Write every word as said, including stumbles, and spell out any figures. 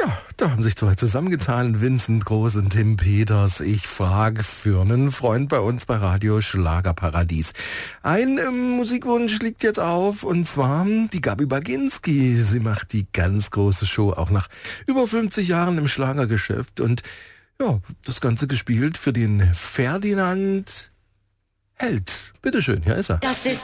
Ja, da haben sich zwei zusammengetan, Vincent Groß und Tim Peters. Ich frage für einen Freund bei uns bei Radio Schlagerparadies. Ein ähm, Musikwunsch liegt jetzt auf, und zwar die Gabi Baginski. Sie macht die ganz große Show, auch nach über fünfzig Jahren im Schlagergeschäft. Und ja, das Ganze gespielt für den Ferdinand Held. Bitteschön, hier ist er. Das ist